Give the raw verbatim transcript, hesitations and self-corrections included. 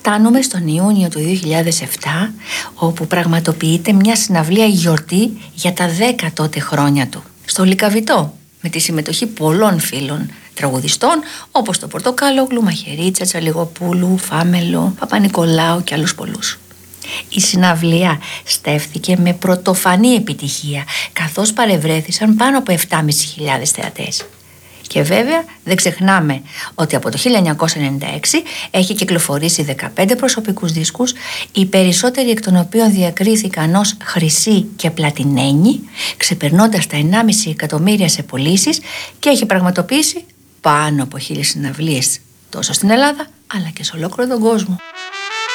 Φτάνουμε στον Ιούνιο του δύο χιλιάδες επτά, όπου πραγματοποιείται μια συναυλία γιορτή για τα δέκα τότε χρόνια του στο Λυκαβητό, με τη συμμετοχή πολλών φίλων τραγουδιστών όπως το Πορτοκάλογλου, Μαχαιρίτσα, Τσαλιγοπούλου, Φάμελο, Παπα-Νικολάου και άλλους πολλούς. Η συναυλία στέφθηκε με πρωτοφανή επιτυχία, καθώς παρευρέθησαν πάνω από επτά χιλιάδες πεντακόσιοι θεατές. Και βέβαια δεν ξεχνάμε ότι από το χίλια εννιακόσια ενενήντα έξι έχει κυκλοφορήσει δεκαπέντε προσωπικούς δίσκους, οι περισσότεροι εκ των οποίων διακρίθηκαν ως χρυσή και πλατινένοι, ξεπερνώντας τα ενάμιση εκατομμύρια σε πωλήσεις, και έχει πραγματοποιήσει πάνω από χίλιες συναυλίες τόσο στην Ελλάδα αλλά και σε ολόκληρο τον κόσμο.